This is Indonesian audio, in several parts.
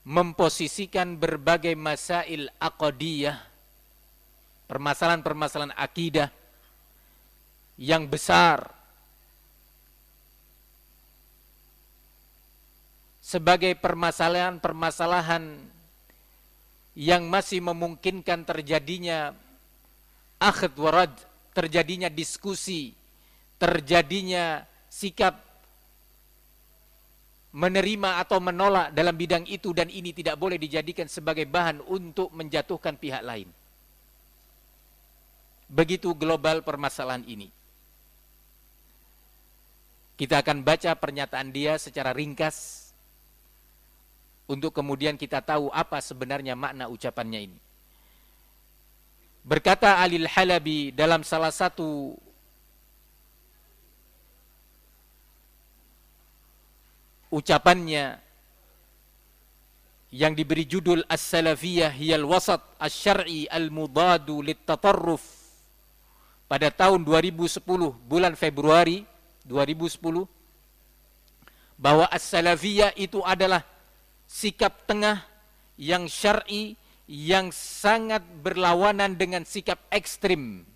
memposisikan berbagai masail aqdiyah, permasalahan-permasalahan akidah yang besar sebagai permasalahan-permasalahan yang masih memungkinkan terjadinya akhd warad, terjadinya diskusi, terjadinya sikap menerima atau menolak dalam bidang itu, dan ini tidak boleh dijadikan sebagai bahan untuk menjatuhkan pihak lain. Begitu global permasalahan ini. Kita akan baca pernyataan dia secara ringkas untuk kemudian kita tahu apa sebenarnya makna ucapannya ini. Berkata Ali Al-Halabi dalam salah satu ucapannya yang diberi judul As-Salafiyah hiyal wasat asy-syar'i al-mudadu lit-tatarruf, pada tahun 2010, bulan Februari 2010, bahwa As-Salafiyah itu adalah sikap tengah yang syar'i yang sangat berlawanan dengan sikap ekstrim.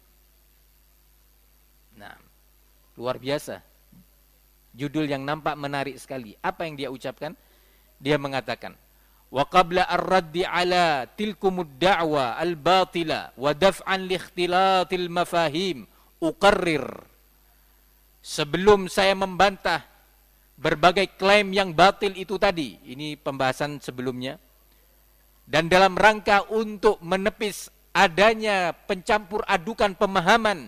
Nah, luar biasa. Judul yang nampak menarik sekali. Apa yang dia ucapkan? Dia mengatakan, wa qabla ar-raddi ala tilkumud da'wa al-batila wa daf'an li ikhtilatil mafahim uqarrir. Sebelum saya membantah berbagai klaim yang batil itu tadi, ini pembahasan sebelumnya, dan dalam rangka untuk menepis adanya pencampur adukan pemahaman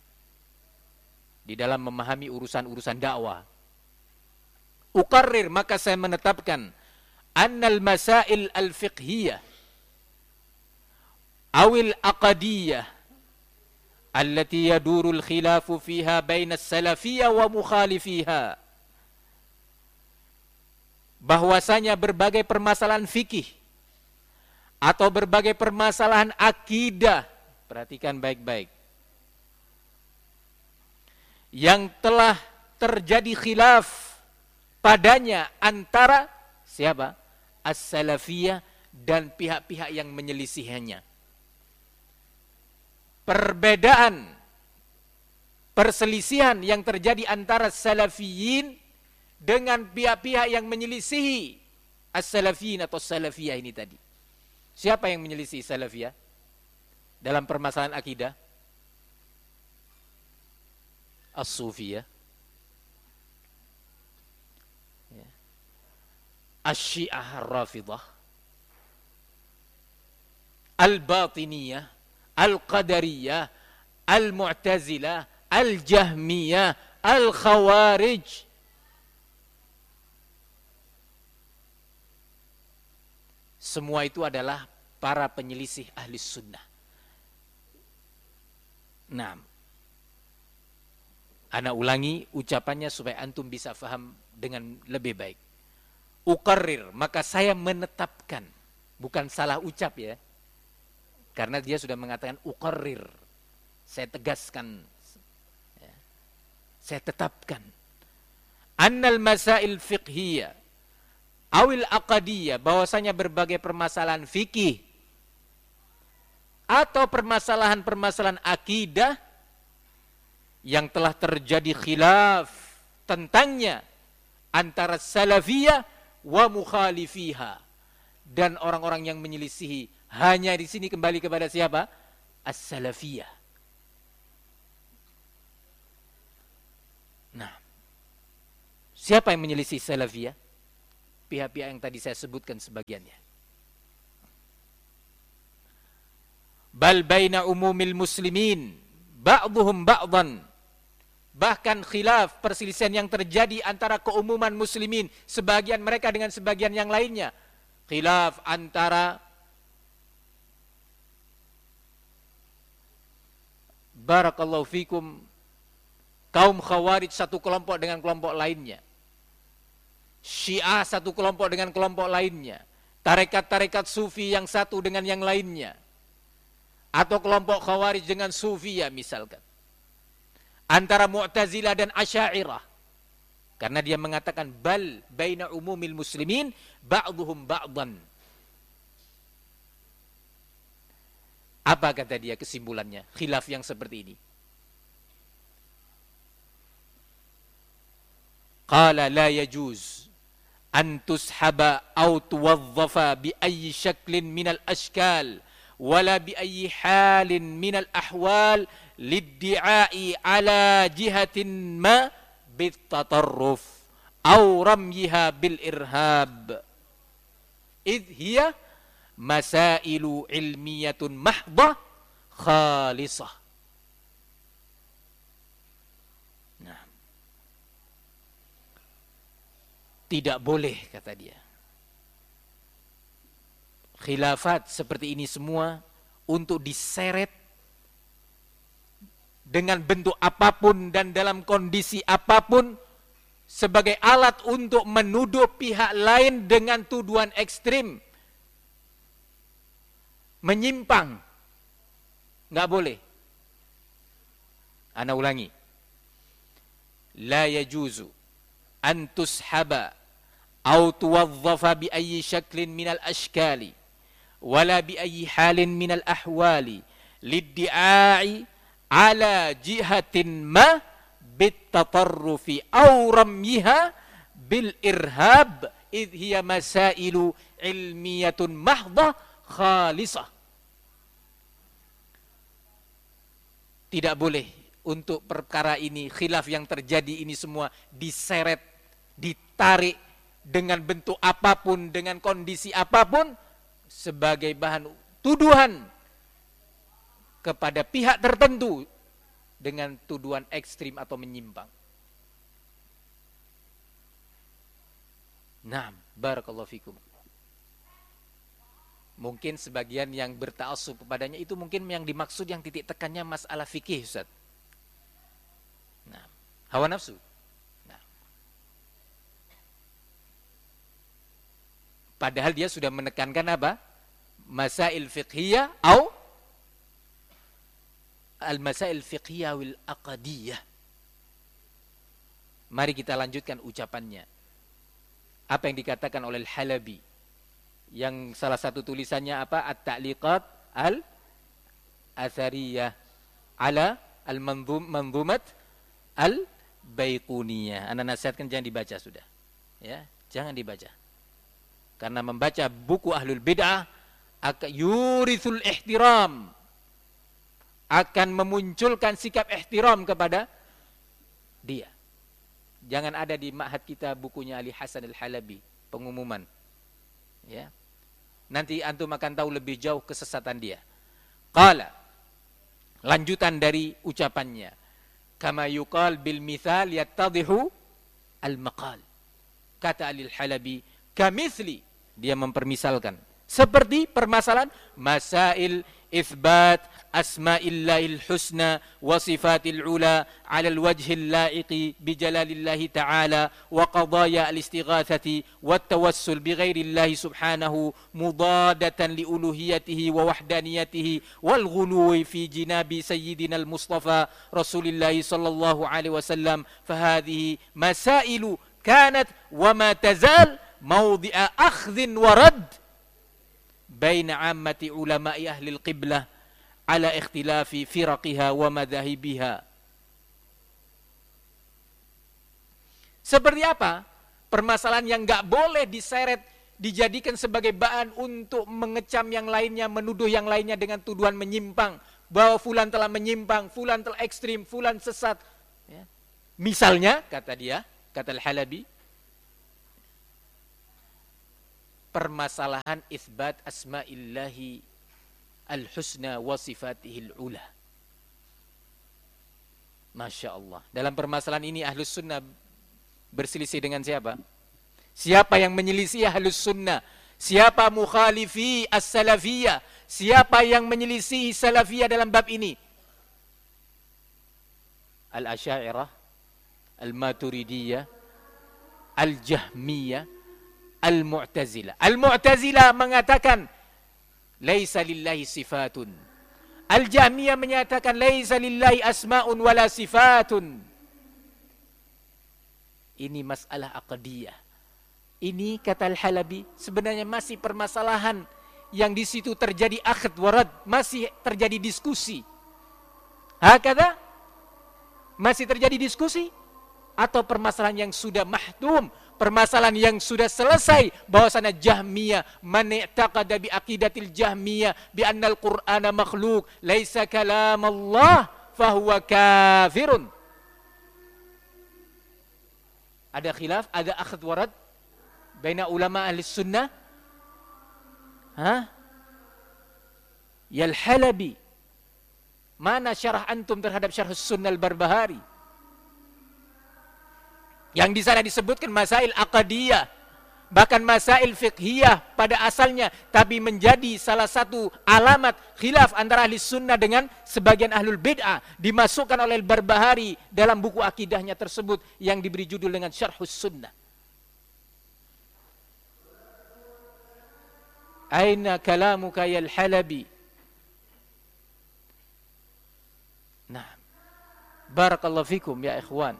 di dalam memahami urusan-urusan dakwah, uqarrir, maka saya menetapkan annal masail al-fiqhiyah awil aqadiyah allati yadurul khilafu fiha baina salafiyah wa mukhalifiha, bahwasanya berbagai permasalahan fikih atau berbagai permasalahan akidah, perhatikan baik-baik, yang telah terjadi khilaf padanya antara siapa? As-Salafiyah dan pihak-pihak yang menyelisihinya. Perbedaan, perselisihan yang terjadi antara Salafiyin dengan pihak-pihak yang menyelisihi As-Salafiyin atau Salafiyah ini tadi. Siapa yang menyelisihi Salafiyah dalam permasalahan akidah? As-Sufiyah, Asy-Syiah Ar-Rafidah, Al-Batiniyah, Al-Qadariyah, Al-Mu'tazilah, Al-Jahmiyah, Al-Khawarij. Semua itu adalah para penyelisih ahli sunnah. Nah, ana ulangi ucapannya supaya antum bisa faham dengan lebih baik. Uqarrir, maka saya menetapkan, bukan salah ucap ya, karena dia sudah mengatakan uqarrir, saya tegaskan, ya, saya tetapkan, annal masail fiqhiyah awil aqadiyah, bahwasanya berbagai permasalahan fikih atau permasalahan-permasalahan akidah yang telah terjadi khilaf tentangnya antara salafiyah wa mukhalifiha, dan orang-orang yang menyelisihi, hanya di sini kembali kepada siapa? As-Salafiyah. Nah, siapa yang menyelisih Salafiyah? Pihak-pihak yang tadi saya sebutkan sebagiannya. Bal baina umumil muslimin ba'dhum ba'dhan, bahkan khilaf, perselisihan yang terjadi antara keumuman muslimin, sebagian mereka dengan sebagian yang lainnya. Khilaf antara barakallahu fikum kaum Khawarij satu kelompok dengan kelompok lainnya, Syiah satu kelompok dengan kelompok lainnya, tarekat-tarekat Sufi yang satu dengan yang lainnya, atau kelompok Khawarij dengan Sufiyah misalkan, antara Mu'tazilah dan Asy'ariyah, Karena dia mengatakan bal baina umumil muslimin ba'dhum ba'dan. Apa kata dia kesimpulannya? Khilaf yang seperti ini. Qala la yajuz an tushaba aw tuwadhafa bi ayyi shaklin minal ashkal wala bi ayyi halin minal ahwal liddi'ai ala jihatin ma bitatarruf aw ramyiha bil irhab idh hiya masailu ilmiyatun mahdhah khalisah. Nah, tidak boleh, kata dia, khilafat seperti ini semua untuk diseret dengan bentuk apapun dan dalam kondisi apapun sebagai alat untuk menuduh pihak lain dengan tuduhan ekstrim, menyimpang. Nggak boleh. Ana ulangi. La yajuzu an tushaba aw tuwadhafa bi ayyi shaklin minal ashkali wala bi ayyi halin minal ahwali liddi'ai ala jihatin ma bitatarrufi aw ramyiha bil irhab idh hiya masailu ilmiyatun mahdhah khalisah. Tidak boleh untuk perkara ini, khilaf yang terjadi ini semua diseret, ditarik dengan bentuk apapun, dengan kondisi apapun sebagai bahan tuduhan kepada pihak tertentu dengan tuduhan ekstrim atau menyimpang. Naam, barakallahu fikum. Mungkin sebagian yang berta'assub kepadanya itu mungkin yang dimaksud yang titik tekannya masalah fikih, Ustaz. Nah, hawa nafsu. Nah. Padahal dia sudah menekankan apa? Masail fiqhiyah atau al-masail fiqhiyah wal aqdiyah. Mari kita lanjutkan ucapannya. Apa yang dikatakan oleh Al-Halabi? Yang salah satu tulisannya apa? At-Ta'liqat al-Athariyah ala al-Manzumat al-Baiquniyah. Anda nasihatkan jangan dibaca sudah. Ya, jangan dibaca. Karena membaca buku ahlul bid'ah yurithul ihtiram, akan memunculkan sikap ihtiram kepada dia. Jangan ada di ma'had kita bukunya Ali Hasan Al-Halabi, pengumuman. Ya. Nanti antum akan tahu lebih jauh kesesatan dia. Qala, lanjutan dari ucapannya, kama yuqal bil mithal yattadhihu al maqal. Kata Al-Halabi, kamithli, dia mempermisalkan seperti permasalahan masail ithbat asma'illahil husna wa sifatil ula ala alwajhil la'iqi bijalalillahi ta'ala wa qadaya al-istighathati wa tawassul bighairillahi subhanahu mudadatan li uluhiyatihi wa wahdaniyatihi wal ghuluwi fi jinabi sayyidina al-mustafa rasulillahi sallallahu alaihi wasallam fahadhihi masailu kanat wa ma tazal mawdi'a akhdhin wa radd baina ammati ulama'i ahli al-qiblah ala ikhtilafi firaqiha wa madhahibiha. Seperti apa? Permasalahan yang enggak boleh diseret, dijadikan sebagai bahan untuk mengecam yang lainnya, menuduh yang lainnya dengan tuduhan menyimpang, bahwa fulan telah menyimpang, fulan telah ekstrim, fulan sesat. Ya. Misalnya, kata dia, kata Al-Halabi, permasalahan itsbat asma'illahi al-husna wa sifatihil ula. Masya Allah. Dalam permasalahan ini Ahlus Sunnah berselisih dengan siapa? Siapa yang menyelisih Ahlus Sunnah? Siapa mukhalifi as-salafiyah? Siapa yang menyelisih salafiyah dalam bab ini? Al-Asy'ariyah, Al-Maturidiyah, Al-Jahmiyah, Al-Mu'tazilah. Al-Mu'tazilah mengatakan laisa lillahi sifatun. Al-Jahmiyah menyatakan laisa lillahi asma'un wala sifatun. Ini masalah aqdiyah. Ini kata Al-Halabi sebenarnya masih permasalahan yang di situ terjadi akhd warad, masih terjadi diskusi. Hakada masih terjadi diskusi atau permasalahan yang sudah mahdum, permasalahan yang sudah selesai bahwasanya Jahmiyah man i'taqada bi aqidatil Jahmiyah bi anna al-Qur'ana makhluq laisa kalam Allah fahuwa kafirun. Ada khilaf, ada akhd warad baina ulama ahli sunnah. Ya Al-Halabi, mana syarah antum terhadap syarh sunnah al-Barbahari? Yang di sana disebutkan masail aqdiyah, bahkan masail fiqhiyah pada asalnya, tapi menjadi salah satu alamat khilaf antara ahli sunnah dengan sebagian ahlul bid'ah, dimasukkan oleh al-Barbahari dalam buku akidahnya tersebut yang diberi judul dengan Syarhus Sunnah. Aina kalamuka ya Al-Halabi? Nah, barakallahu fikum ya ikhwan.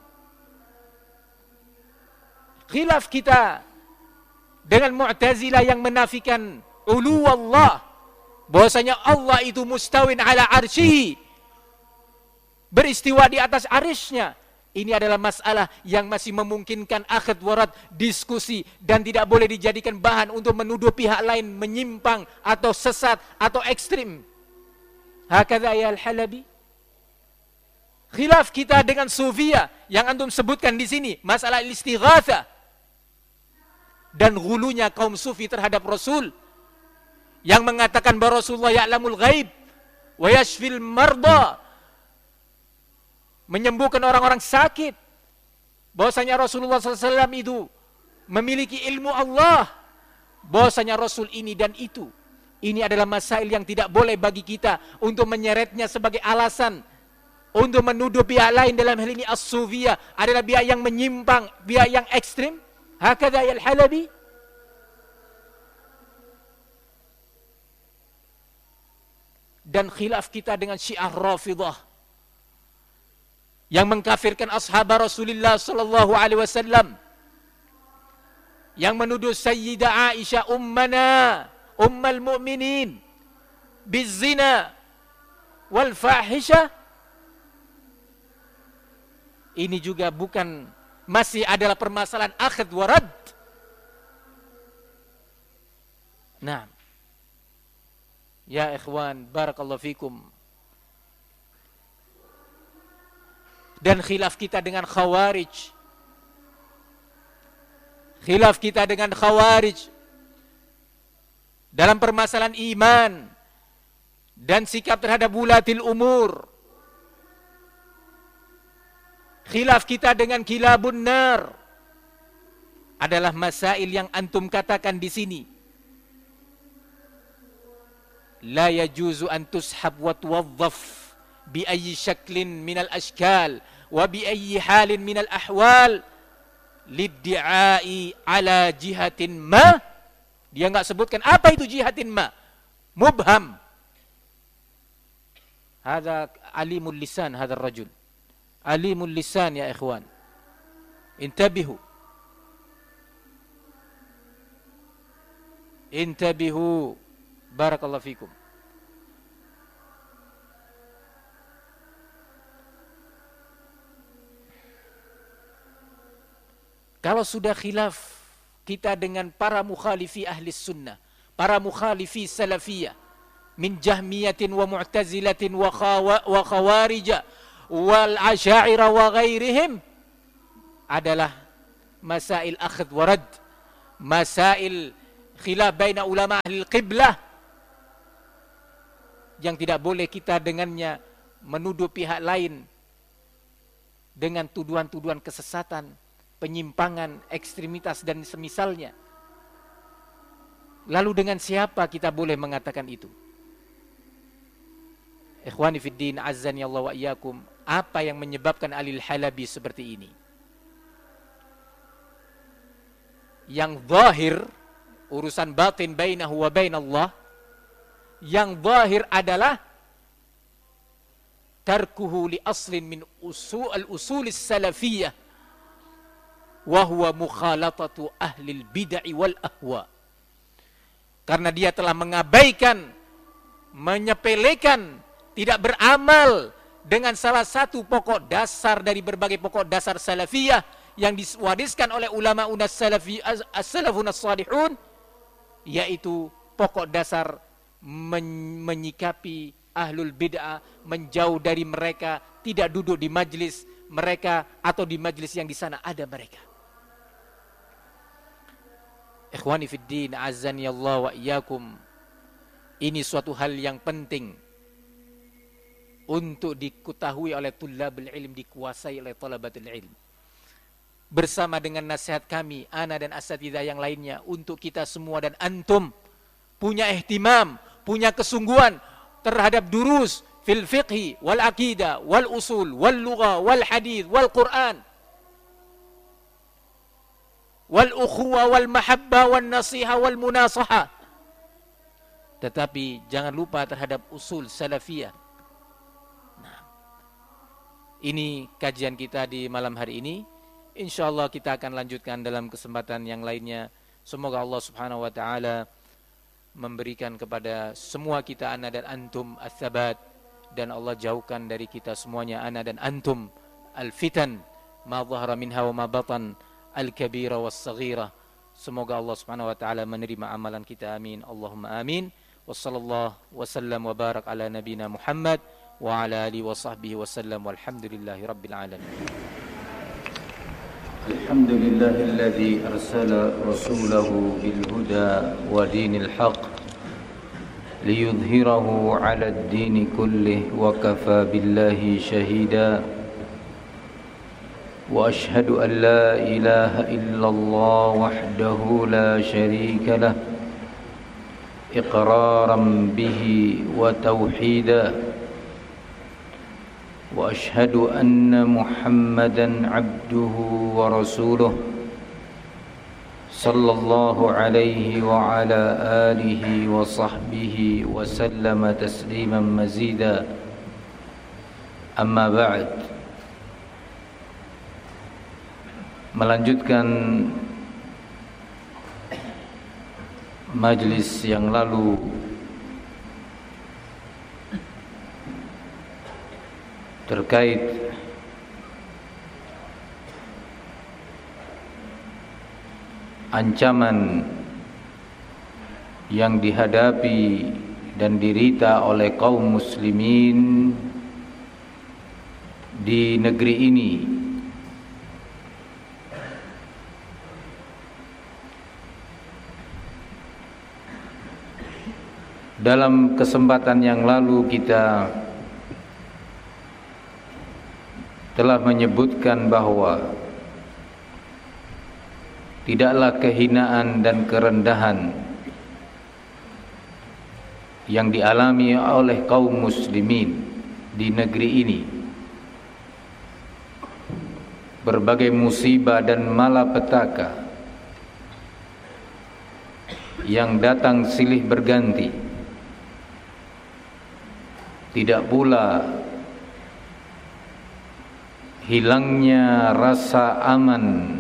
Khilaf kita dengan Mu'tazilah yang menafikan ulu Allah, bahwasanya Allah itu mustawin ala arsyihi, beristiwa di atas arsy-Nya. Ini adalah masalah yang masih memungkinkan akhd warad, diskusi, dan tidak boleh dijadikan bahan untuk menuduh pihak lain menyimpang atau sesat atau ekstrim. Hakadha ya Al-Halabi. Khilaf kita dengan Sufiyah yang antum sebutkan di sini, masalah istighatsah dan ghulunya kaum Sufi terhadap Rasul yang mengatakan bahwa Rasulullah ya'lamul ghaib wa yashfil marda, menyembuhkan orang-orang sakit, bahwasanya Rasulullah SAW itu memiliki ilmu Allah, bahwasanya Rasul ini dan itu. Ini adalah masail yang tidak boleh bagi kita untuk menyeretnya sebagai alasan untuk menuduh pihak lain, dalam hal ini as-Sufiyah adalah pihak yang menyimpang, pihak yang ekstrim. Hakadha ya Al-Halabi. Dan khilaf kita dengan Syiah Rafidah yang mengkafirkan ashab Rasulullah sallallahu alaihi wasallam, yang menuduh Sayyidah Aisyah ummul mu'minin bizina wal fahisha. Ini juga masih adalah permasalahan akhd warad. Nah, ya ikhwan, barakallahu fikum. Dan khilaf kita dengan Khawarij. Khilaf kita dengan Khawarij dalam permasalahan iman dan sikap terhadap wulatil umur. Khilaf kita dengan kilabun nar adalah masail yang antum katakan di sini. La yajuzu an tushab wa tuwazzaf bi ayyi syaklin minal ashkal wa bi ayyi halin minal ahwal liddi'ai ala jihatin ma. Dia enggak sebutkan apa itu jihatin ma, mubham. Hadza alimul lisan, hadza rajul alimul lisan ya ikhwan, intabihu barakallahu fikum. Kalau sudah khilaf kita dengan para mukhalifi ahli sunnah, para mukhalifi salafiyah, min jahmiyatin wa mu'tazilatin wa khawarija wal asy'ariyah wa ghairihim, adalah masail akhd warad, masail khilaf baina ulama ahli qiblah, yang tidak boleh kita dengannya menuduh pihak lain dengan tuduhan-tuduhan kesesatan, penyimpangan, ekstremitas dan semisalnya. Lalu dengan siapa kita boleh mengatakan itu? Ikhwani fiddin, azzani Allah wa iyyakum, apa yang menyebabkan Al-Halabi seperti ini? Yang zahir, urusan batin bainahu wa bainallah, yang zahir adalah tarkuhu li aslin min usulis salafiyah wa huwa mukhalatatu ahlil bid'ah wal ahwa. Karena dia telah mengabaikan, menyepelekan, tidak beramal dengan salah satu pokok dasar dari berbagai pokok dasar salafiyah yang diwariskan oleh ulama unas salafi as-salafun as-salihun, yaitu pokok dasar menyikapi ahlul bid'ah, menjauh dari mereka, tidak duduk di majlis mereka atau di majlis yang di sana ada mereka. Ikhwani fid din, azani Allah wa iyyakum. Ini suatu hal yang penting untuk diketahui oleh tullabul ilm, dikuasai oleh talabatul ilm. Bersama dengan nasihat kami, ana dan asatidzah yang lainnya, untuk kita semua dan antum punya ihtimam, punya kesungguhan terhadap durus fil fiqhi wal aqidah wal usul wal lugha wal hadith wal Quran wal ukhuwah wal mahabbah wal nasiha wal munasaha. Tetapi jangan lupa terhadap usul salafiyah. Nah, ini kajian kita di malam hari ini. Insyaallah kita akan lanjutkan dalam kesempatan yang lainnya. Semoga Allah Subhanahu wa taala memberikan kepada semua kita, ana dan antum, ats-tsabat, dan Allah jauhkan dari kita semuanya, ana dan antum, al-fitan ma dhahara minha wa ma batan, al-kabira was-saghira. Semoga Allah Subhanahu wa taala menerima amalan kita, amin, Allahumma amin. Wassallallahu wasallam wa barak ala nabina Muhammad wa ala alihi wa sahbihi wasallam, walhamdulillahi rabbil alamin. Alhamdulillahilladzi arsala rasulahu bil huda wa dinil haqq liyudhhirahu 'ala ad-din kullih wa kafa billahi shahida. Wa ashhadu an la ilaha illallah wahdahu la sharika lah iqraran bihi wa tauhida. وأشهد أن محمدًا عبده ورسوله صلى الله عليه وعلى آله وصحبه وسلم تسليمًا مزيدًا. أما بعد. Melanjutkan majlis yang lalu terkait ancaman yang dihadapi dan dirita oleh kaum muslimin di negeri ini, dalam kesempatan yang lalu kita telah menyebutkan bahwa tidaklah kehinaan dan kerendahan yang dialami oleh kaum muslimin di negeri ini, berbagai musibah dan malapetaka yang datang silih berganti, tidak pula hilangnya rasa aman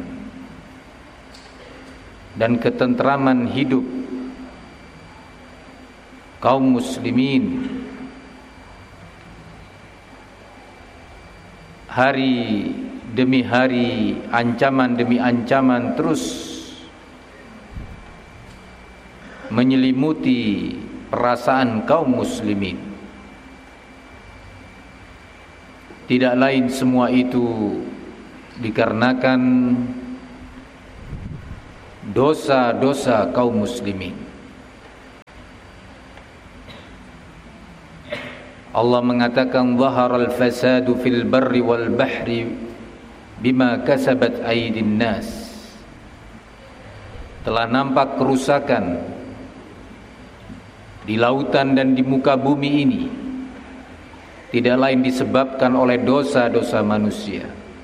dan ketentraman hidup kaum muslimin. Hari demi hari, ancaman demi ancaman terus menyelimuti perasaan kaum muslimin. Tidak lain semua itu dikarenakan dosa-dosa kaum muslimin. Allah mengatakan zaharal fasadu fil barri wal bahri bima kasabat aydin nas. Telah nampak kerusakan di lautan dan di muka bumi ini, tidak lain disebabkan oleh dosa-dosa manusia.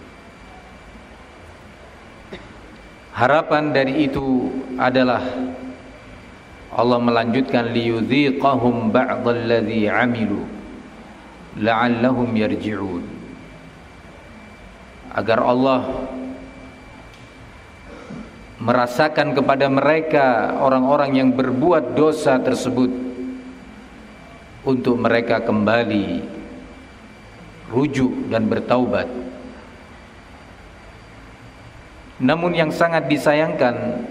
Harapan dari itu adalah Allah melanjutkan liyudhiqahum ba'dalladzi 'amilu la'allahum yarji'un, agar Allah merasakan kepada mereka orang-orang yang berbuat dosa tersebut untuk mereka kembali rujuk dan bertaubat. Namun yang sangat disayangkan,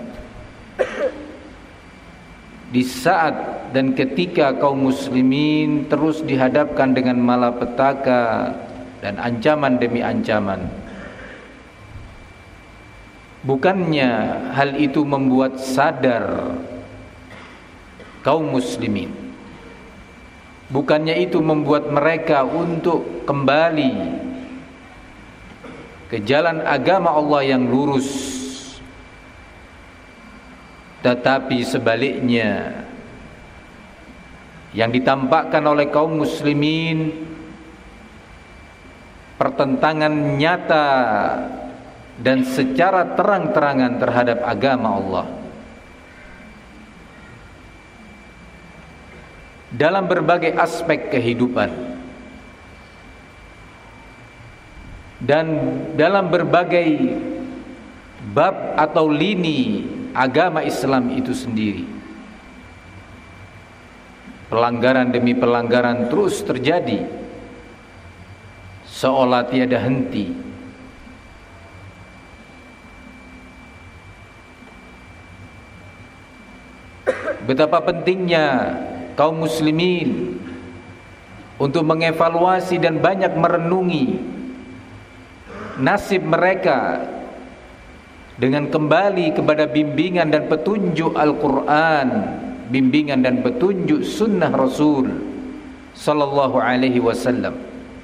di saat dan ketika kaum muslimin terus dihadapkan dengan malapetaka dan ancaman demi ancaman, bukannya hal itu membuat sadar kaum muslimin, bukannya itu membuat mereka untuk kembali ke jalan agama Allah yang lurus, tetapi sebaliknya yang ditampakkan oleh kaum muslimin pertentangan nyata dan secara terang-terangan terhadap agama Allah dalam berbagai aspek kehidupan dan dalam berbagai bab atau lini agama Islam itu sendiri. Pelanggaran demi pelanggaran terus terjadi seolah tiada henti. Betapa pentingnya kaum muslimin untuk mengevaluasi dan banyak merenungi nasib mereka dengan kembali kepada bimbingan dan petunjuk Al-Quran, bimbingan dan petunjuk sunnah Rasul sallallahu alaihi wasallam,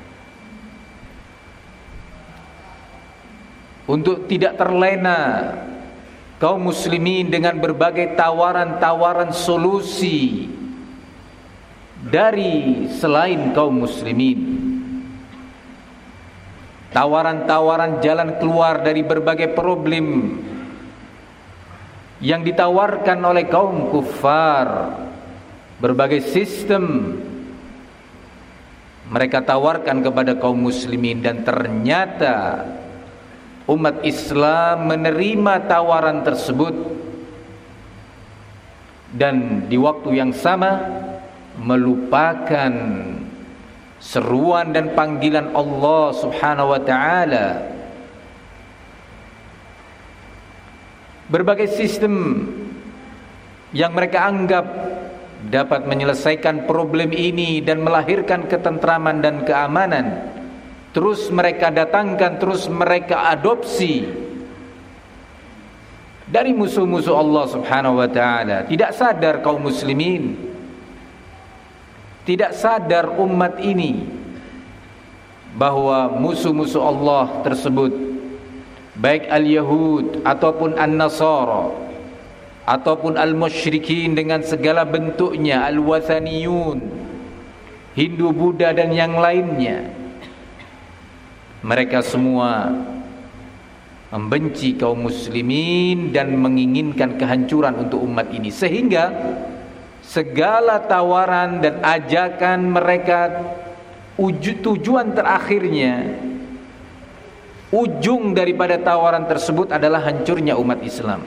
untuk tidak terlena kaum muslimin dengan berbagai tawaran-tawaran solusi dari selain kaum muslimin, tawaran-tawaran jalan keluar dari berbagai problem yang ditawarkan oleh kaum kufar, berbagai sistem mereka tawarkan kepada kaum muslimin, dan ternyata umat Islam menerima tawaran tersebut dan di waktu yang sama melupakan seruan dan panggilan Allah Subhanahu wa taala. Berbagai sistem yang mereka anggap dapat menyelesaikan problem ini dan melahirkan ketentraman dan keamanan, terus mereka datangkan, terus mereka adopsi dari musuh-musuh Allah Subhanahu wa taala. Tidak sadar kaum muslimin, tidak sadar umat ini bahwa musuh-musuh Allah tersebut, baik al-Yahud ataupun an-Nasara ataupun al-musyrikin dengan segala bentuknya, al-wathaniyun, Hindu, Buddha dan yang lainnya, mereka semua membenci kaum muslimin dan menginginkan kehancuran untuk umat ini, sehingga segala tawaran dan ajakan mereka tujuan terakhirnya, ujung daripada tawaran tersebut adalah hancurnya umat Islam.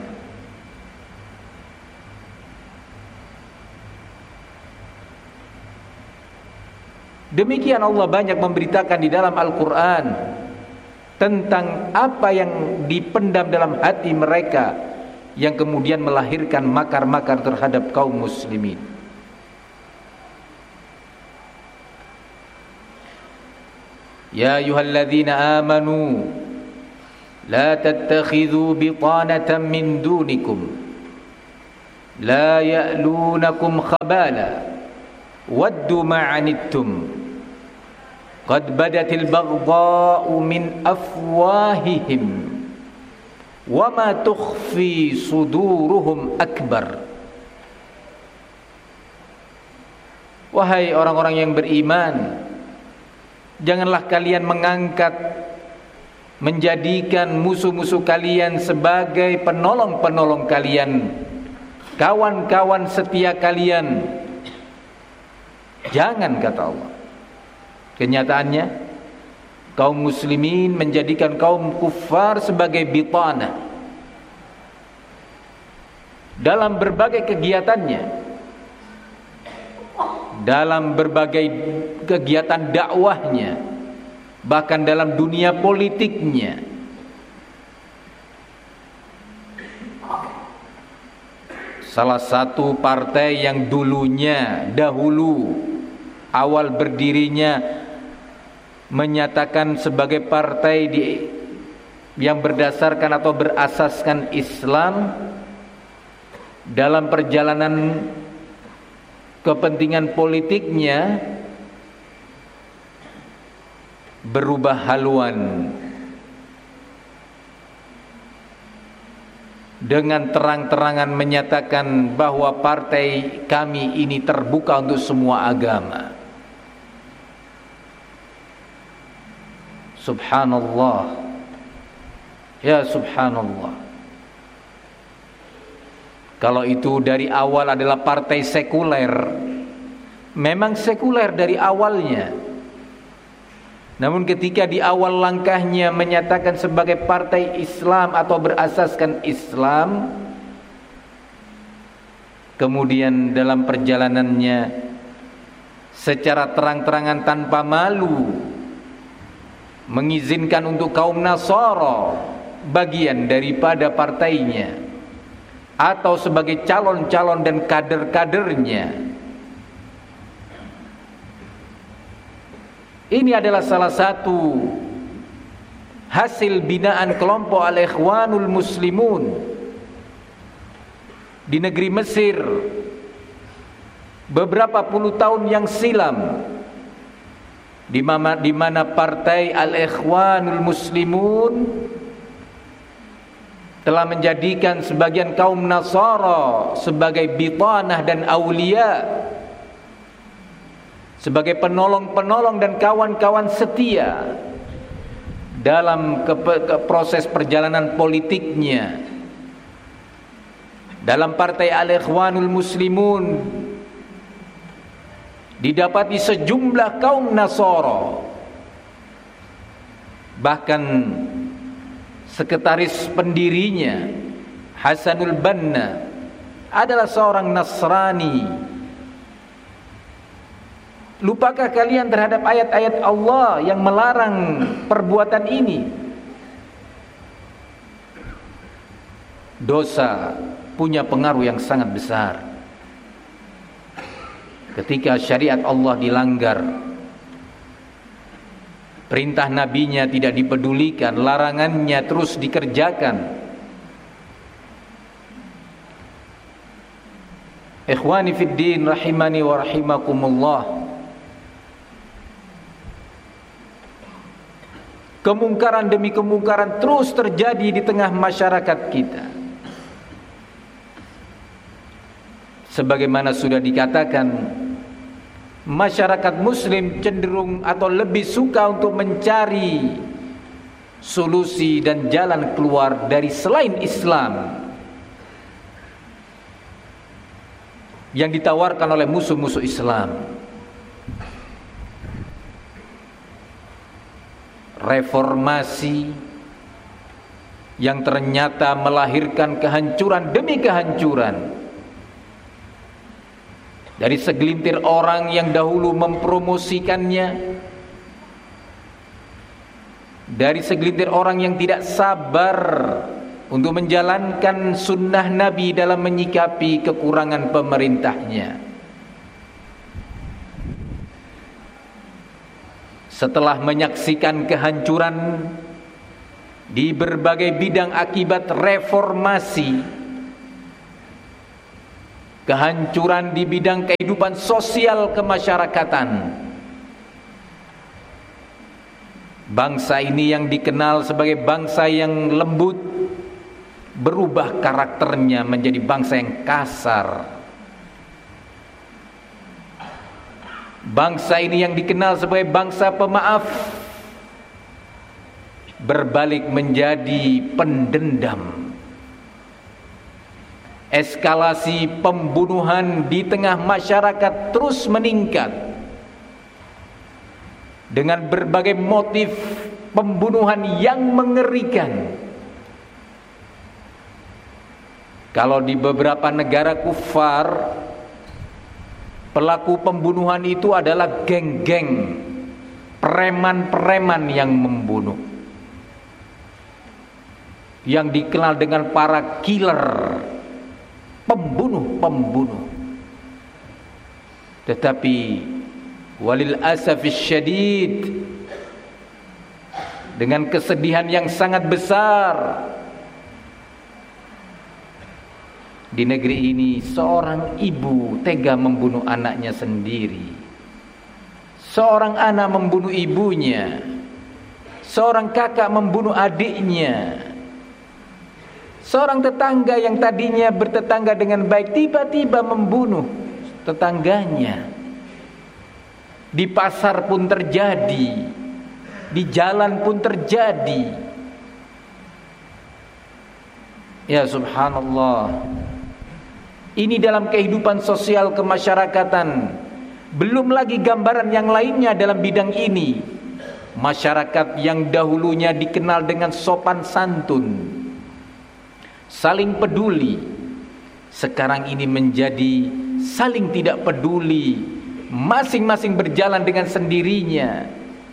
Demikian Allah banyak memberitakan di dalam Al-Quran tentang apa yang dipendam dalam hati mereka yang kemudian melahirkan makar-makar terhadap kaum muslimin. Ya ayyuhalladzina amanu la tattakhidhu bitanatan min dunikum la ya'lunakum khabala waddu ma'anittum qad badatil baghdha'u min afwahihim wa ma tukhfi suduruhum akbar. Wahai orang-orang yang beriman, janganlah kalian menjadikan musuh-musuh kalian sebagai penolong-penolong kalian, kawan-kawan setia kalian. Jangan, kata Allah. Kenyataannya kaum muslimin menjadikan kaum kufar sebagai bitanah, dalam berbagai kegiatannya, dalam berbagai kegiatan dakwahnya, bahkan dalam dunia politiknya. Salah satu partai yang dahulu awal berdirinya menyatakan sebagai partai yang berdasarkan atau berasaskan Islam, dalam perjalanan kepentingan politiknya berubah haluan dengan terang-terangan menyatakan bahwa partai kami ini terbuka untuk semua agama. Subhanallah, ya subhanallah. Kalau itu dari awal adalah partai sekuler, memang sekuler dari awalnya. Namun ketika di awal langkahnya menyatakan sebagai partai Islam atau berasaskan Islam, kemudian dalam perjalanannya secara terang-terangan tanpa malu mengizinkan untuk kaum Nasara bagian daripada partainya atau sebagai calon-calon dan kader-kadernya. Ini adalah salah satu hasil binaan kelompok Al-Ikhwanul Muslimun di negeri Mesir beberapa puluh tahun yang silam, di mana partai Al-Ikhwanul Muslimun telah menjadikan sebagian kaum Nasara sebagai bitanah dan aulia, sebagai penolong-penolong dan kawan-kawan setia dalam proses perjalanan politiknya. Dalam partai Al-Ikhwanul Muslimun didapati sejumlah kaum Nasara, bahkan sekretaris pendirinya Hasanul Banna adalah seorang Nasrani. Lupakah kalian terhadap ayat-ayat Allah yang melarang perbuatan ini? Dosa punya pengaruh yang sangat besar. Ketika syariat Allah dilanggar, perintah nabinya tidak dipedulikan, larangannya terus dikerjakan. Ikhwani fid din rahimani wa rahimakumullah, kemungkaran demi kemungkaran terus terjadi di tengah masyarakat kita. Sebagaimana sudah dikatakan, masyarakat muslim cenderung atau lebih suka untuk mencari solusi dan jalan keluar dari selain Islam yang ditawarkan oleh musuh-musuh Islam. Reformasi yang ternyata melahirkan kehancuran demi kehancuran dari segelintir orang yang dahulu mempromosikannya, dari segelintir orang yang tidak sabar untuk menjalankan sunnah Nabi dalam menyikapi kekurangan pemerintahnya. Setelah menyaksikan kehancuran di berbagai bidang akibat reformasi, kehancuran di bidang kehidupan sosial kemasyarakatan, bangsa ini yang dikenal sebagai bangsa yang lembut berubah karakternya menjadi bangsa yang kasar. Bangsa ini yang dikenal sebagai bangsa pemaaf berbalik menjadi pendendam. Eskalasi pembunuhan di tengah masyarakat terus meningkat dengan berbagai motif pembunuhan yang mengerikan. Kalau di beberapa negara kufar, pelaku pembunuhan itu adalah geng-geng, preman-preman yang membunuh, yang dikenal dengan para killer, pembunuh-pembunuh. Tetapi walil asafis syadid, dengan kesedihan yang sangat besar, di negeri ini seorang ibu tega membunuh anaknya sendiri. Seorang anak membunuh ibunya. Seorang kakak membunuh adiknya. Seorang tetangga yang tadinya bertetangga dengan baik tiba-tiba membunuh tetangganya. Di pasar pun terjadi, di jalan pun terjadi. Ya subhanallah. Ini dalam kehidupan sosial kemasyarakatan. Belum lagi gambaran yang lainnya dalam bidang ini. Masyarakat yang dahulunya dikenal dengan sopan santun, saling peduli, sekarang ini menjadi saling tidak peduli, masing-masing berjalan dengan sendirinya.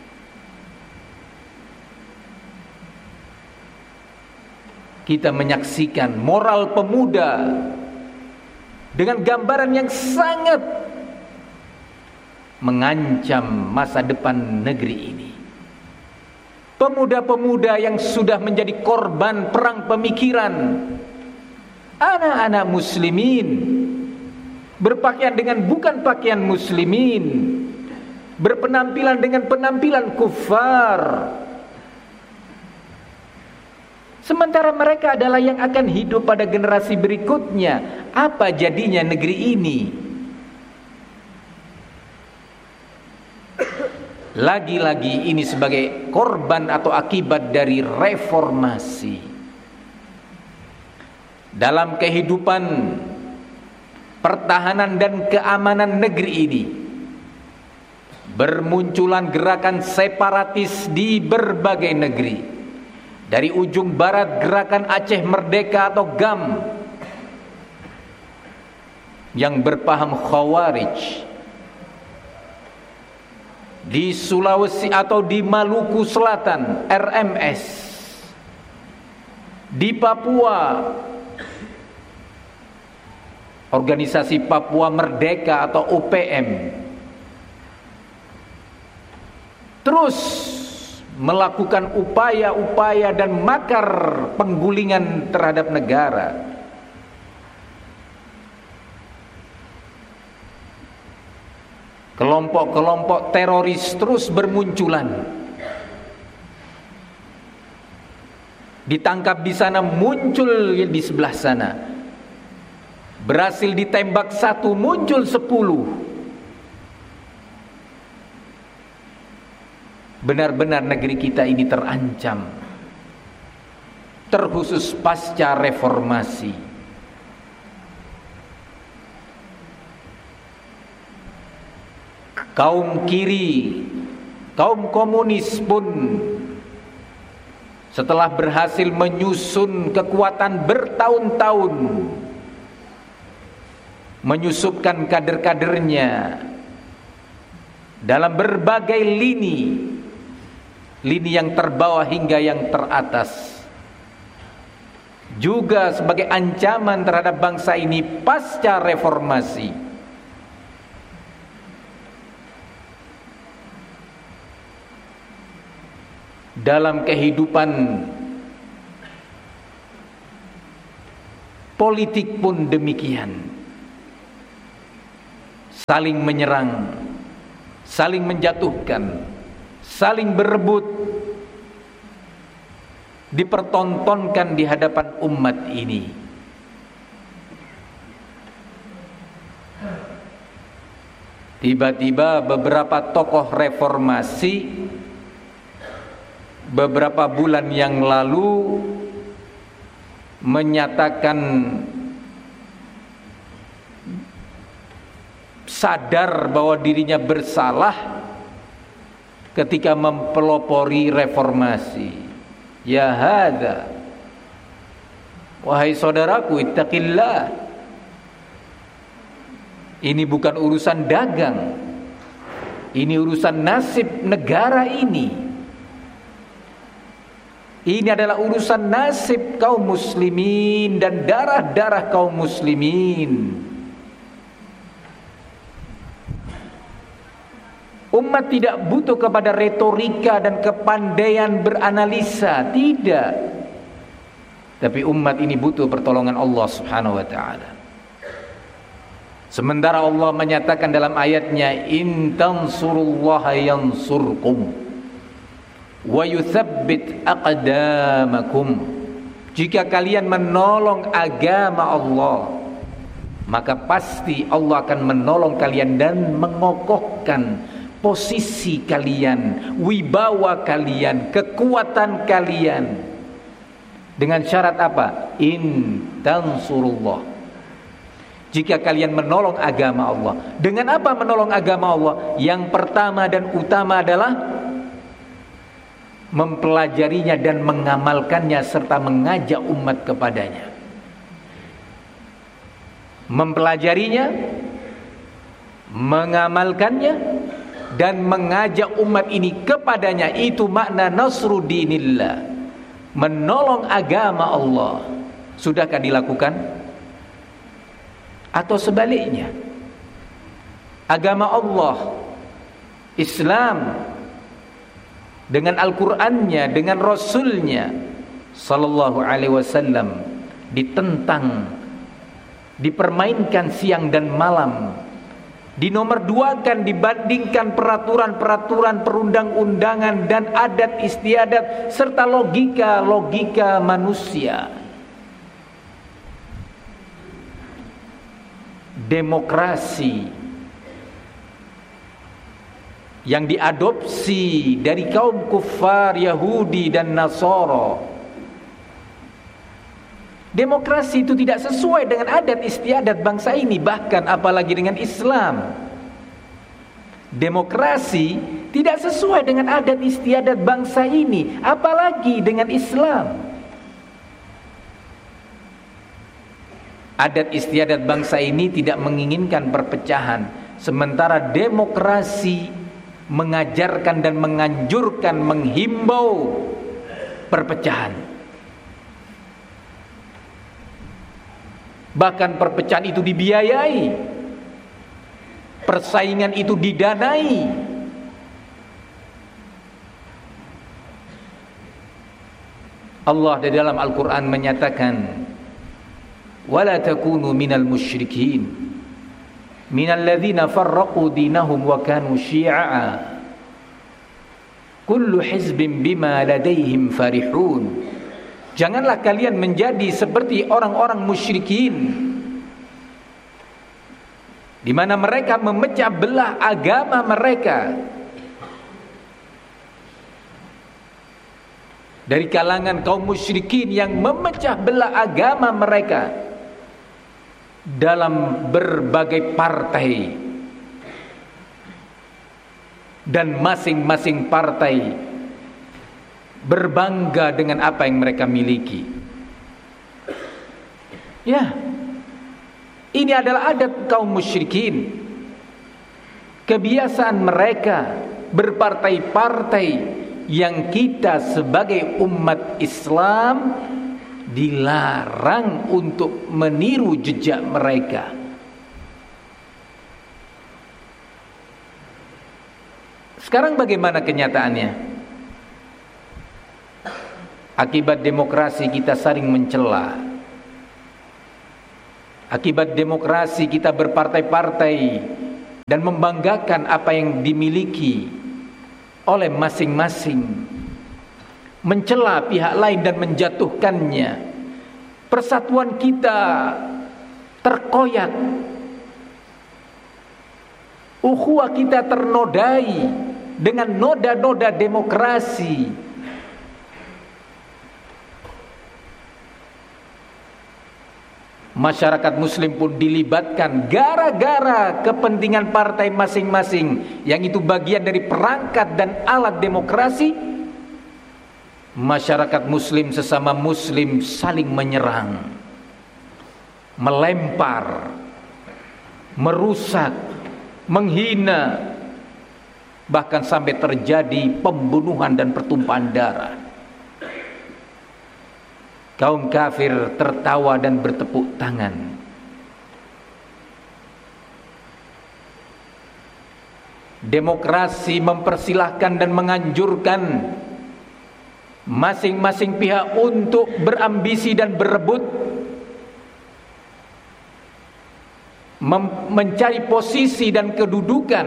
Kita menyaksikan moral pemuda dengan gambaran yang sangat mengancam masa depan negeri ini. Pemuda-pemuda yang sudah menjadi korban perang pemikiran, anak-anak muslimin berpakaian dengan bukan pakaian muslimin, berpenampilan dengan penampilan kufar. Sementara mereka adalah yang akan hidup pada generasi berikutnya. Apa jadinya negeri ini? Lagi-lagi ini sebagai korban atau akibat dari reformasi. Dalam kehidupan pertahanan dan keamanan negeri ini, bermunculan gerakan separatis di berbagai negeri. Dari ujung barat gerakan Aceh Merdeka atau GAM yang berpaham Khawarij, di Sulawesi atau di Maluku Selatan RMS, di Papua Organisasi Papua Merdeka atau OPM, terus melakukan upaya-upaya dan makar penggulingan terhadap negara. Kelompok-kelompok teroris terus bermunculan. Ditangkap di sana, muncul di sebelah sana. Berhasil ditembak satu, muncul 10. Benar-benar negeri kita ini terancam, terkhusus pasca reformasi. Kaum kiri, kaum komunis pun setelah berhasil menyusun kekuatan bertahun-tahun, menyusupkan kader-kadernya dalam berbagai lini yang terbawah hingga yang teratas, juga sebagai ancaman terhadap bangsa ini pasca reformasi. Dalam kehidupan politik pun demikian, saling menyerang, saling menjatuhkan, saling berebut, dipertontonkan di hadapan umat ini. Tiba-tiba beberapa tokoh reformasi beberapa bulan yang lalu menyatakan sadar bahwa dirinya bersalah ketika mempelopori reformasi. Ya hadza, Wahai saudaraku, ittaqillah. Ini bukan urusan dagang. Ini urusan nasib negara ini. Ini adalah urusan nasib kaum muslimin dan darah-darah kaum muslimin. Umat tidak butuh kepada retorika dan kepandaian beranalisa, tidak. Tapi umat ini butuh pertolongan Allah Subhanahu wa taala. Sementara Allah menyatakan dalam ayatnya, in tansurullaha yansurkum wa yuthabbit aqdamakum. Jika kalian menolong agama Allah, maka pasti Allah akan menolong kalian dan mengokohkan posisi kalian, wibawa kalian, kekuatan kalian. Dengan syarat apa? In tansurullah. Jika kalian menolong agama Allah. Dengan apa menolong agama Allah? Yang pertama dan utama adalah mempelajarinya dan mengamalkannya serta mengajak umat kepadanya. Mempelajarinya, mengamalkannya, dan mengajak umat ini kepadanya. Itu makna nasru dinillah, menolong agama Allah. Sudahkah dilakukan? Atau sebaliknya, agama Allah, Islam, dengan Al-Qur'annya, dengan Rasulnya sallallahu alaihi wasallam ditentang, dipermainkan siang dan malam, dinomorduakan dibandingkan peraturan-peraturan perundang-undangan dan adat istiadat serta logika-logika manusia. Demokrasi yang diadopsi dari kaum kufar Yahudi dan Nasara. Demokrasi itu tidak sesuai dengan adat istiadat bangsa ini, bahkan apalagi dengan Islam. Demokrasi tidak sesuai dengan adat istiadat bangsa ini, apalagi dengan Islam. Adat istiadat bangsa ini tidak menginginkan perpecahan, sementara demokrasi mengajarkan dan menganjurkan, menghimbau perpecahan. Bahkan perpecahan itu dibiayai, persaingan itu didanai. Allah di dalam Al-Quran menyatakan, وَلَا تَكُونُوا مِنَ الْمُشْرِكِينَ مِنَ الَّذِينَ فَرَّقُوا دِينَهُمْ وَكَانُوا شِيَعًا كُلُّ حِزْبٍ بِمَا لَدَيْهِمْ فَرِحُونَ. Janganlah kalian menjadi seperti orang-orang musyrikin, di mana mereka memecah belah agama mereka. Dari kalangan kaum musyrikin yang memecah belah agama mereka dalam berbagai partai, dan masing-masing partai berbangga dengan apa yang mereka miliki. Ya, ini adalah adat kaum musyrikin, kebiasaan mereka berpartai-partai yang kita sebagai umat Islam dilarang untuk meniru jejak mereka. Sekarang bagaimana kenyataannya? Akibat demokrasi kita saling mencela. Akibat demokrasi kita berpartai-partai dan membanggakan apa yang dimiliki oleh masing-masing, mencela pihak lain dan menjatuhkannya. Persatuan kita terkoyak, ukhuwah kita ternodai dengan noda-noda demokrasi. Masyarakat muslim pun dilibatkan gara-gara kepentingan partai masing-masing, yang itu bagian dari perangkat dan alat demokrasi. masyarakat muslim sesama muslim saling menyerang, melempar, merusak, menghina, bahkan sampai terjadi pembunuhan dan pertumpahan darah. Kaum kafir tertawa dan bertepuk tangan. Demokrasi mempersilahkan dan menganjurkan masing-masing pihak untuk berambisi dan berebut, mencari posisi dan kedudukan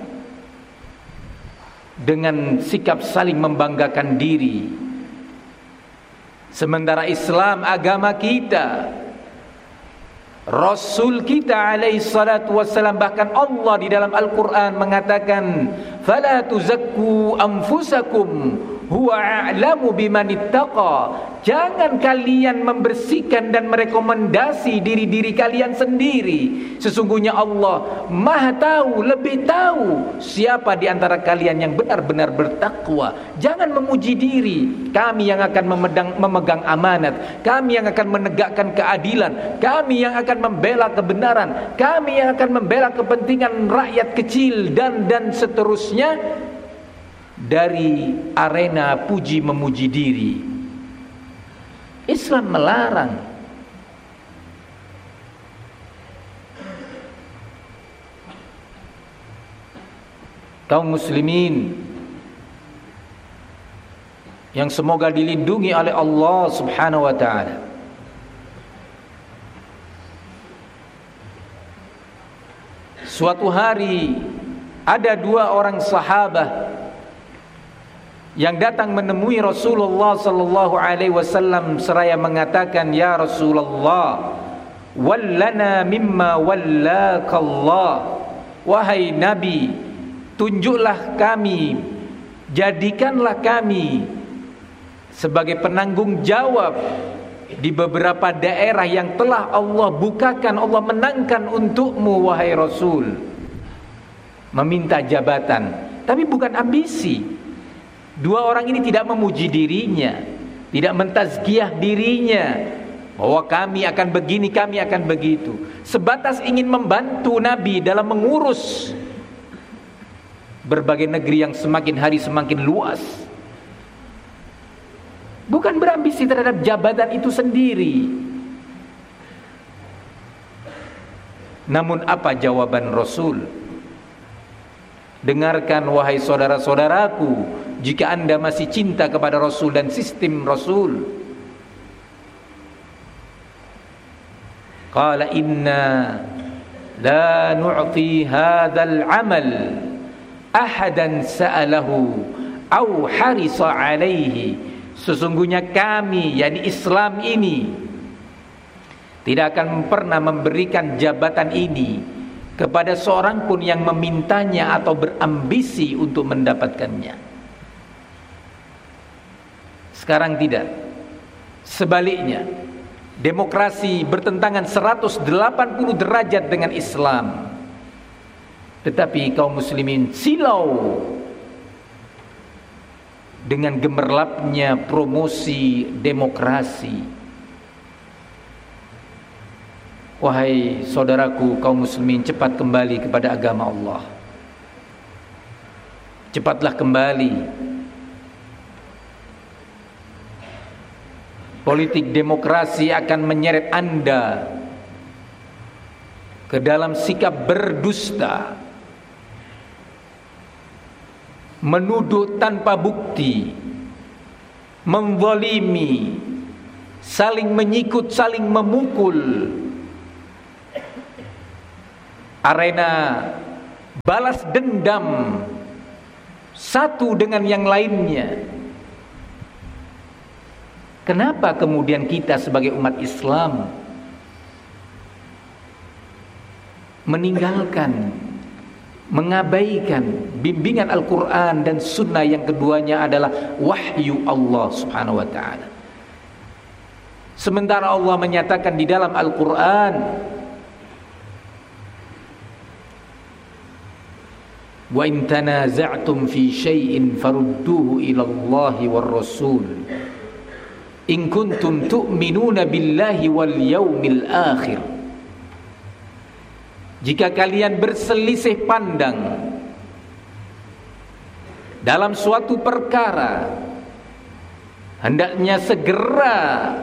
dengan sikap saling membanggakan diri. Sementara Islam, agama kita, Rasul kita alaihi salatu wassalam, bahkan Allah di dalam Al-Quran mengatakan, "Fala tuzakku anfusakum huwa a'lamu biman ittaqa." Jangan kalian membersihkan dan merekomendasi diri-diri kalian sendiri. Sesungguhnya Allah Maha tahu, lebih tahu siapa di antara kalian yang benar-benar bertakwa. Jangan memuji diri. Kami yang akan memegang amanat, kami yang akan menegakkan keadilan, kami yang akan membela kebenaran, kami yang akan membela kepentingan rakyat kecil dan seterusnya. Dari arena puji memuji diri, Islam melarang. Kaum muslimin yang semoga dilindungi oleh Allah Subhanahu wa ta'ala, suatu hari ada dua orang sahabat yang datang menemui Rasulullah sallallahu alaihi wasallam seraya mengatakan, "Ya Rasulullah, wallana mimma wallakallah." Wahai Nabi, tunjuklah kami, jadikanlah kami sebagai penanggung jawab di beberapa daerah yang telah Allah bukakan, Allah menangkan untukmu wahai Rasul. Meminta jabatan, tapi bukan ambisi. Dua orang ini tidak memuji dirinya, tidak mentazkiyah dirinya bahwa kami akan begini, kami akan begitu. Sebatas ingin membantu Nabi dalam mengurus berbagai negeri yang semakin hari semakin luas. Bukan berambisi terhadap jabatan itu sendiri. Namun apa jawaban Rasul? Dengarkan wahai saudara-saudaraku, jika anda masih cinta kepada Rasul dan sistem Rasul. Qala inna la nu'ti hadzal amal ahadan sa'alahu aw harisa alaihi. Sesungguhnya kami, yakni Islam ini, tidak akan pernah memberikan jabatan ini kepada seorang pun yang memintanya atau berambisi untuk mendapatkannya. Sekarang tidak. Sebaliknya, demokrasi bertentangan 180 derajat dengan Islam. Tetapi kaum muslimin silau dengan gemerlapnya promosi demokrasi. Wahai saudaraku kaum muslimin, cepat kembali kepada agama Allah. Cepatlah kembali. Politik demokrasi akan menyeret anda ke dalam sikap berdusta, menuduh tanpa bukti, menzalimi, saling menyikut, saling memukul. Arena balas dendam satu dengan yang lainnya. Kenapa kemudian kita sebagai umat Islam meninggalkan, mengabaikan bimbingan Al-Quran dan Sunnah yang keduanya adalah wahyu Allah Subhanahu wa ta'ala? Sementara Allah menyatakan di dalam Al-Quran, wa in tanaza'tum fi syai'in farudduhu ila Allahi war Rasul in kuntum tu'minuna billahi wal yaumil akhir. Jika kalian berselisih pandang dalam suatu perkara, hendaknya segera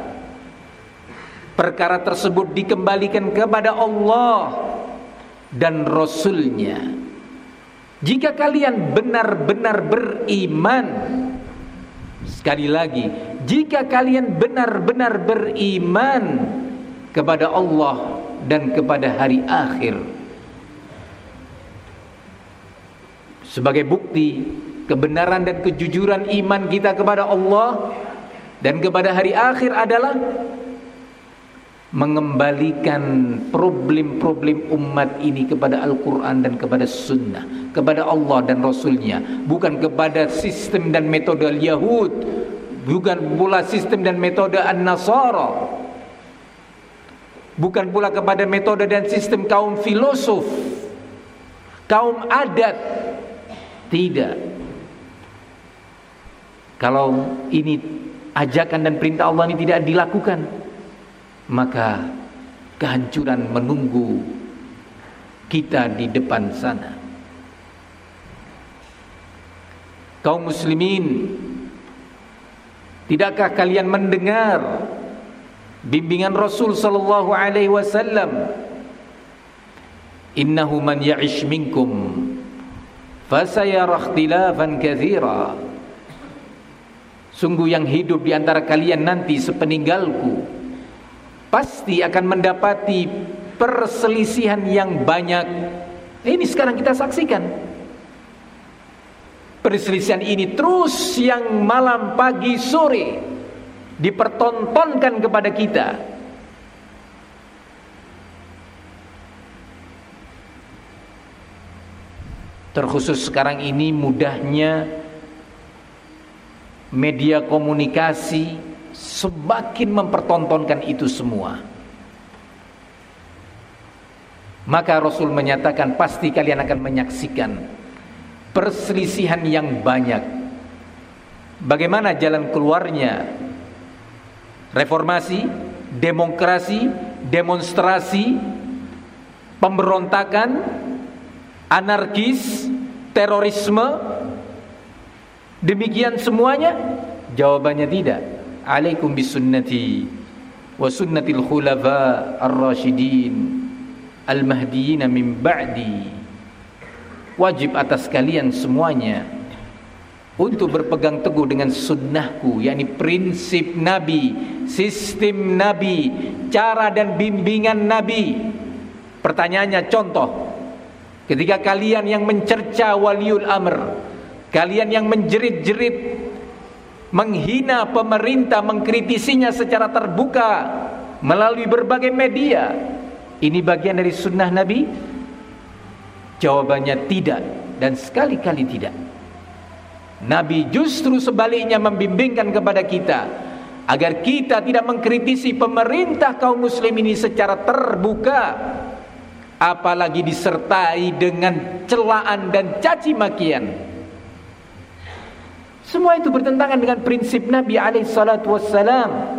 perkara tersebut dikembalikan kepada Allah dan Rasul-Nya. Jika kalian benar-benar beriman, sekali lagi, jika kalian benar-benar beriman kepada Allah dan kepada hari akhir. Sebagai bukti kebenaran dan kejujuran iman kita kepada Allah dan kepada hari akhir adalah mengembalikan problem-problem umat ini kepada Al-Quran dan kepada Sunnah, kepada Allah dan Rasulnya, bukan kepada sistem dan metode Yahud, bukan pula sistem dan metode An-Nasara, bukan pula kepada metode dan sistem kaum filosof, kaum adat. Tidak. Kalau ini ajakan dan perintah Allah ini tidak dilakukan, maka kehancuran menunggu kita di depan sana. Kaum muslimin, tidakkah kalian mendengar bimbingan Rasul sallallahu alaihi wasallam? Innahu man ya'ish minkum fasayara ikhtilafan katsira. Sungguh yang hidup di antara kalian nanti sepeninggalku pasti akan mendapati perselisihan yang banyak. Ini sekarang kita saksikan. Perselisihan ini terus siang, malam, pagi, sore dipertontonkan kepada kita. Terkhusus sekarang ini mudahnya media komunikasi semakin mempertontonkan itu semua. Maka Rasul menyatakan pasti kalian akan menyaksikan perselisihan yang banyak. Bagaimana jalan keluarnya? Reformasi, demokrasi, demonstrasi, pemberontakan, anarkis, terorisme, demikian semuanya? Jawabannya tidak. Alaikum bisunnati wa sunnatil khulafa ar-rasyidin al-mahdiyyin min ba'di. Wajib atas kalian semuanya untuk berpegang teguh dengan sunnahku, yakni prinsip Nabi, sistem Nabi, cara dan bimbingan Nabi. Pertanyaannya, contoh, ketika kalian yang mencerca waliul amr, kalian yang menjerit-jerit, menghina pemerintah, mengkritisinya secara terbuka melalui berbagai media, ini bagian dari sunnah Nabi? Jawabannya tidak, dan sekali-kali tidak. Nabi justru sebaliknya membimbingkan kepada kita agar kita tidak mengkritisi pemerintah kaum muslim ini secara terbuka, apalagi disertai dengan celaan dan caci makian. Semua itu bertentangan dengan prinsip Nabi alaihi salatu wassalam.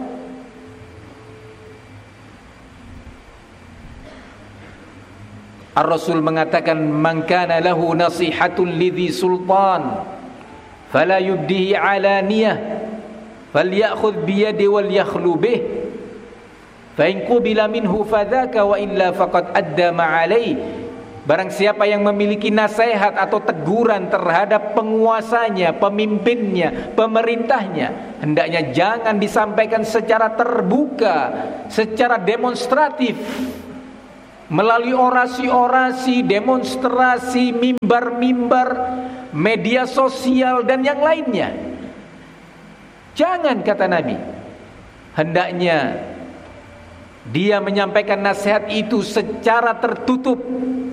Ar-Rasul mengatakan, man kana lahu nasihatun lidhi sultan fala yubdihi alaniyah falyakhudh biyadi wal yakhlu bih fa in qubila minhu fadzaka wa illa faqad adda ma alai. Barang siapa yang memiliki nasihat atau teguran terhadap penguasanya, pemimpinnya, pemerintahnya, hendaknya jangan disampaikan secara terbuka, secara demonstratif, melalui orasi-orasi, demonstrasi, mimbar-mimbar, media sosial dan yang lainnya. Jangan, kata Nabi. Hendaknya dia menyampaikan nasihat itu secara tertutup,